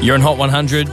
You're in Hot 100.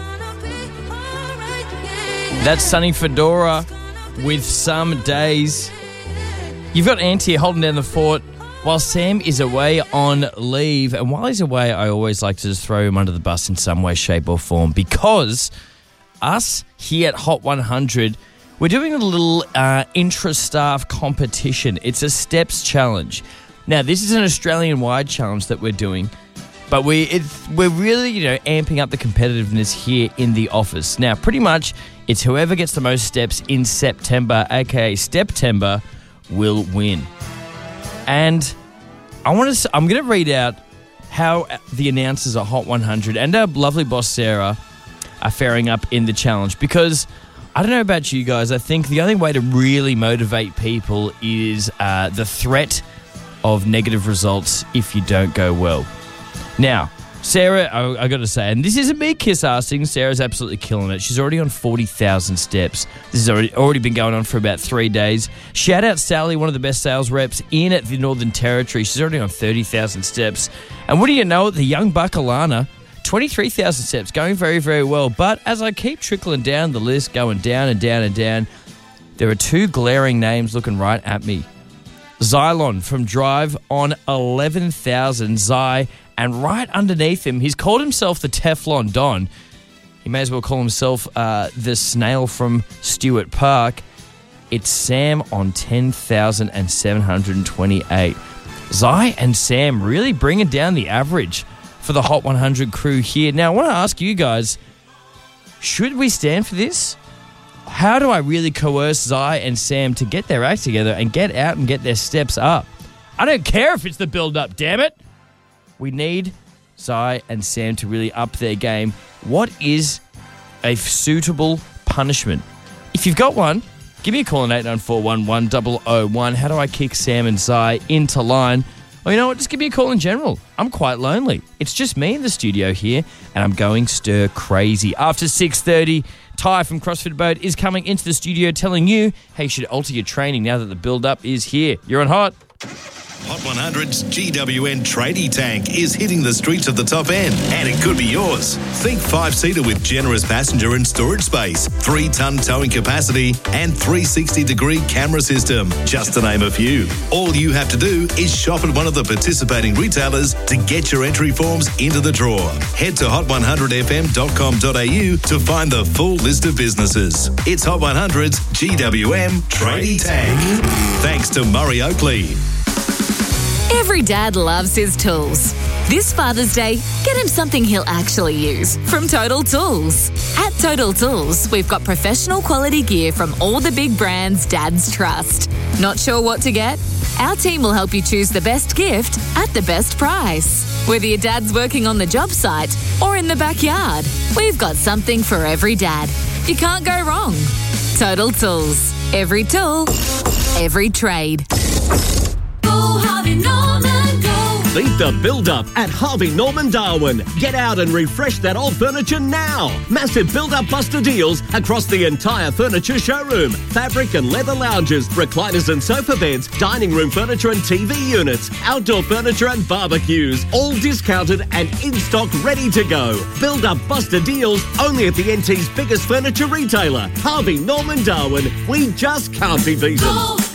That's Sunny Fedora with Some Days. You've got Ant here holding down the fort while Sam is away on leave. And while he's away, I always like to just throw him under the bus in some way, shape or form, because us here at Hot 100, we're doing a little intra-staff competition. It's a steps challenge. Now, this is an Australian-wide challenge that we're doing, but we're really, amping up the competitiveness here in the office. Now, pretty much, it's whoever gets the most steps in September, aka Steptember, will win. And I'm going to read out how the announcers at Hot 100 and our lovely boss Sarah are faring up in the challenge, because I don't know about you guys, I think the only way to really motivate people is the threat of negative results if you don't go well. Now, Sarah, I got to say, and this isn't me kiss-assing, Sarah's absolutely killing it. She's already on 40,000 steps. This has already been going on for about 3 days. Shout out Sally, one of the best sales reps in at the Northern Territory. She's already on 30,000 steps. And what do you know, the young buck Alana, 23,000 steps, going very, very well. But as I keep trickling down the list, going down and down and down, there are two glaring names looking right at me. Xylon from Drive on 11,000, Xy. And right underneath him, he's called himself the Teflon Don. He may as well call himself the snail from Stewart Park. It's Sam on 10,728. Xy and Sam really bringing down the average for the Hot 100 crew here. Now, I want to ask you guys, should we stand for this? How do I really coerce Xy and Sam to get their act together and get out and get their steps up? I don't care if it's the build-up, damn it. We need Xy and Sam to really up their game. What is a suitable punishment? If you've got one, give me a call on 89411001. How do I kick Sam and Xy into line? Or you know what, just give me a call in general. I'm quite lonely. It's just me in the studio here, and I'm going stir crazy. After 6:30, Ty from CrossFit Boat is coming into the studio telling you how you should alter your training now that the build-up is here. You're on Hot. Hot 100's GWN Tradie Tank is hitting the streets of the top end, and it could be yours. Think 5-seater with generous passenger and storage space, 3-ton towing capacity, and 360-degree camera system, just to name a few. All you have to do is shop at one of the participating retailers to get your entry forms into the draw. Head to hot100fm.com.au to find the full list of businesses. It's Hot 100's GWM Tradie Tank. Thanks to Murray Oakley. Every dad loves his tools. This Father's Day, get him something he'll actually use from Total Tools. At Total Tools, we've got professional quality gear from all the big brands dads trust. Not sure what to get? Our team will help you choose the best gift at the best price. Whether your dad's working on the job site or in the backyard, we've got something for every dad. You can't go wrong. Total Tools. Every tool, every trade. Beat the build-up at Harvey Norman Darwin. Get out and refresh that old furniture now. Massive build-up buster deals across the entire furniture showroom. Fabric and leather lounges, recliners and sofa beds, dining room furniture and TV units, outdoor furniture and barbecues. All discounted and in stock, ready to go. Build-up buster deals only at the NT's biggest furniture retailer, Harvey Norman Darwin. We just can't be beaten.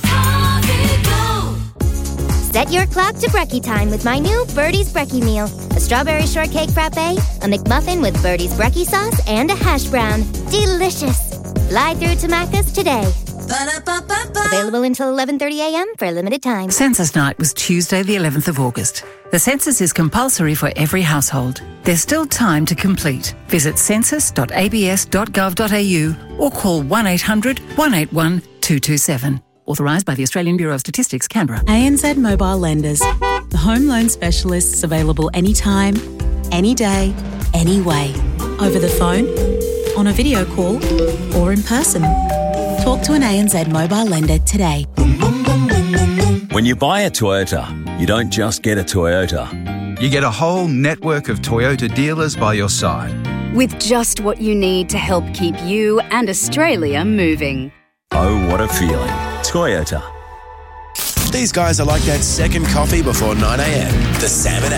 Set your clock to brekkie time with my new Birdie's Brekkie meal. A strawberry shortcake frappe, a McMuffin with Birdie's Brekkie sauce, and a hash brown. Delicious. Fly through to Macca's today. Ba-da-ba-ba-ba. Available until 11:30 a.m. for a limited time. Census night was Tuesday the 11th of August. The census is compulsory for every household. There's still time to complete. Visit census.abs.gov.au or call 1-800 181 227. Authorised by the Australian Bureau of Statistics, Canberra. ANZ Mobile Lenders. The home loan specialists available anytime, any day, any way. Over the phone, on a video call, or in person. Talk to an ANZ Mobile Lender today. When you buy a Toyota, you don't just get a Toyota. You get a whole network of Toyota dealers by your side. With just what you need to help keep you and Australia moving. Oh, what a feeling. Toyota. These guys are like that second coffee before 9 a.m. The Sam and